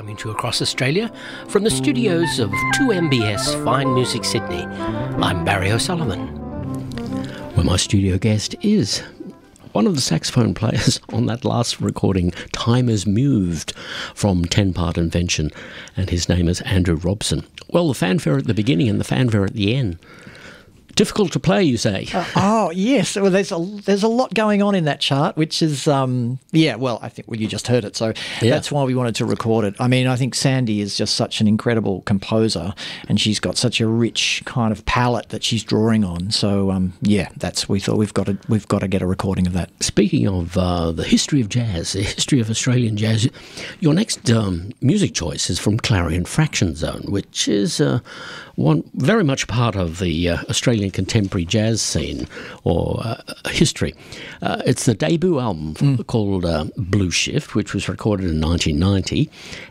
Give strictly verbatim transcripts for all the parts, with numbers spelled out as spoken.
coming to you across Australia from the studios of two M B S Fine Music Sydney. I'm Barry O'Sullivan. Well, my studio guest is one of the saxophone players on that last recording, Time Has Moved, from Ten Part Invention, and his name is Andrew Robson. Well, the fanfare at the beginning and the fanfare at the end. Difficult to play, you say? Uh, oh, yes. Well, there's a there's a lot going on in that chart, which is, um, yeah, well, I think well, you just heard it, so yeah. That's why we wanted to record it. I mean, I think Sandy is just such an incredible composer, and she's got such a rich kind of palette that she's drawing on. So, um, yeah, that's we thought we've got to we've got to get a recording of that. Speaking of uh, the history of jazz, the history of Australian jazz, your next um, music choice is from Clarion Fraction Zone, which is uh, one very much part of the uh, Australian contemporary jazz scene or uh, history. Uh, it's the debut album mm. called uh, Blue Shift, which was recorded in nineteen ninety,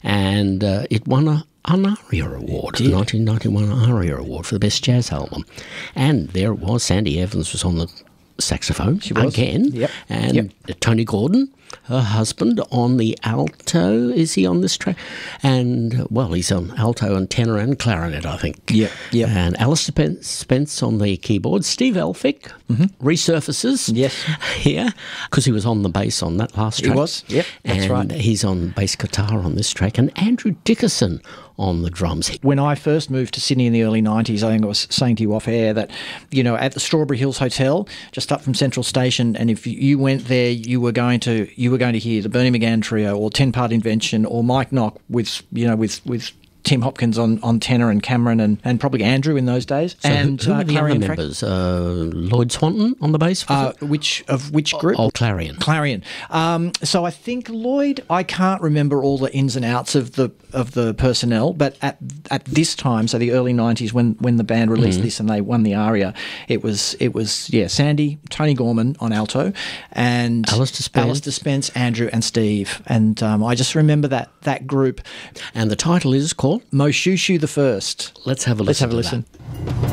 and uh, it won a an ARIA Award, the nineteen ninety-one ARIA Award for the Best Jazz Album. And there it was, Sandy Evans was on the saxophone she was. again, yep. and yep. Tony Gordon, her husband, on the alto. Is he on this track? And, well, he's on alto and tenor and clarinet, I think. Yeah, yeah. And Alistair Spence, Spence on the keyboard. Steve Elphick mm-hmm. resurfaces. Yes. Here, because he was on the bass on that last track. He was, yep, that's and right. And he's on bass guitar on this track. And Andrew Dickerson on the drums. When I first moved to Sydney in the early nineties, I think I was saying to you off air that, you know, at the Strawberry Hills Hotel, just up from Central Station, and if you went there, you were going to you were going to hear the Bernie McGann Trio or Ten Part Invention or Mike Knock with, you know, with with Tim Hopkins on, on tenor and Cameron and, and probably Andrew in those days. So and who, who uh, are the Clarion other members? Uh, Lloyd Swanton on the bass? Uh, which of which group? Oh, Clarion. Clarion. Um, so I think Lloyd. I can't remember all the ins and outs of the of the personnel, but at at this time, so the early nineties, when when the band released mm. this and they won the ARIA, it was it was yeah Sandy, Tony Gorman on alto, and Alistair Spence, Alistair Spence, Andrew, and Steve. And um, I just remember that that group. And the title is called Moshushu the First. Let's have a listen. Let's have a to listen. That.